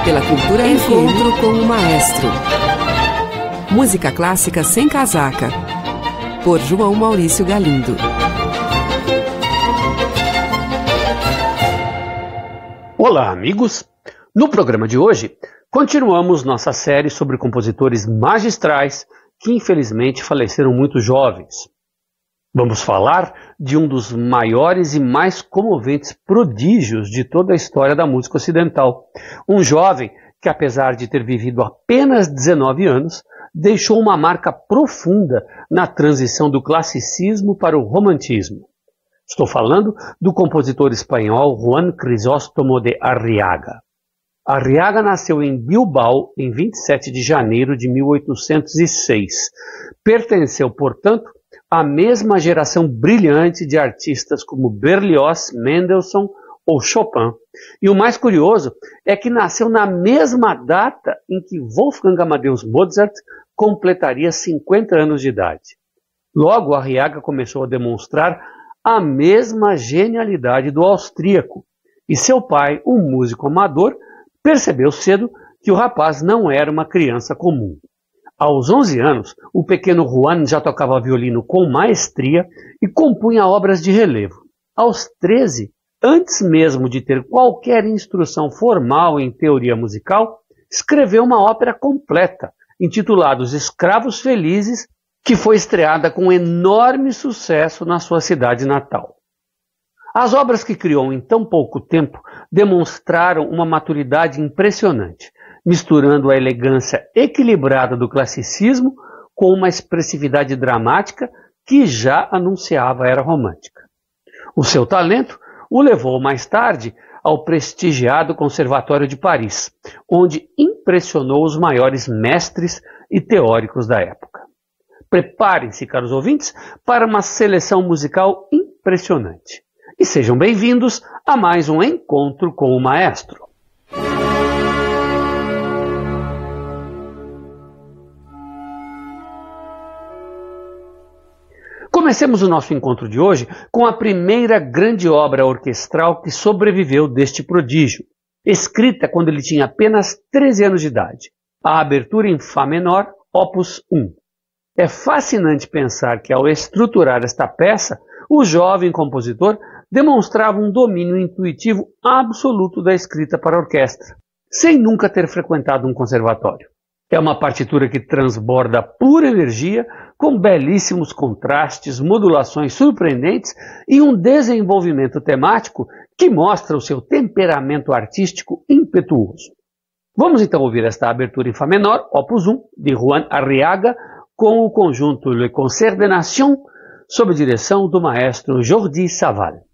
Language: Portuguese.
Pela Cultura Encontro com o Maestro. Música clássica sem casaca. Por João Maurício Galindo. Olá, amigos! No programa de hoje, continuamos nossa série sobre compositores magistrais que infelizmente faleceram muito jovens. Vamos falar de um dos maiores e mais comoventes prodígios de toda a história da música ocidental. Um jovem que, apesar de ter vivido apenas 19 anos, deixou uma marca profunda na transição do classicismo para o romantismo. Estou falando do compositor espanhol Juan Crisóstomo de Arriaga. Arriaga nasceu em Bilbao em 27 de janeiro de 1806. Pertenceu, portanto, à mesma geração brilhante de artistas como Berlioz, Mendelssohn ou Chopin. E o mais curioso é que nasceu na mesma data em que Wolfgang Amadeus Mozart completaria 50 anos de idade. Logo, Arriaga começou a demonstrar a mesma genialidade do austríaco, e seu pai, um músico amador, percebeu cedo que o rapaz não era uma criança comum. Aos 11 anos, o pequeno Juan já tocava violino com maestria e compunha obras de relevo. Aos 13, antes mesmo de ter qualquer instrução formal em teoria musical, escreveu uma ópera completa, intitulada Os Escravos Felizes, que foi estreada com enorme sucesso na sua cidade natal. As obras que criou em tão pouco tempo demonstraram uma maturidade impressionante, misturando a elegância equilibrada do classicismo com uma expressividade dramática que já anunciava a era romântica. O seu talento o levou mais tarde ao prestigiado Conservatório de Paris, onde impressionou os maiores mestres e teóricos da época. Preparem-se, caros ouvintes, para uma seleção musical impressionante. E sejam bem-vindos a mais um Encontro com o Maestro. Comecemos o nosso encontro de hoje com a primeira grande obra orquestral que sobreviveu deste prodígio, escrita quando ele tinha apenas 13 anos de idade, a abertura em Fá menor, Opus 1. É fascinante pensar que, ao estruturar esta peça, o jovem compositor demonstrava um domínio intuitivo absoluto da escrita para orquestra, sem nunca ter frequentado um conservatório. É uma partitura que transborda pura energia, com belíssimos contrastes, modulações surpreendentes e um desenvolvimento temático que mostra o seu temperamento artístico impetuoso. Vamos então ouvir esta abertura em Fá menor, Opus 1, de Juan Arriaga, com o conjunto Le Concert des Nations, sob direção do maestro Jordi Savall.